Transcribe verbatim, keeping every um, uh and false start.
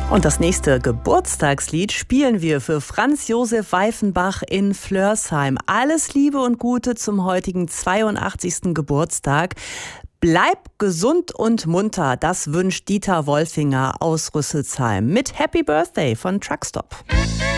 Und das nächste Geburtstagslied spielen wir für Franz Josef Weifenbach in Flörsheim. Alles Liebe und Gute zum heutigen zweiundachtzigsten Geburtstag. Bleib gesund und munter, das wünscht Dieter Wolfinger aus Rüsselsheim mit Happy Birthday von Truckstop.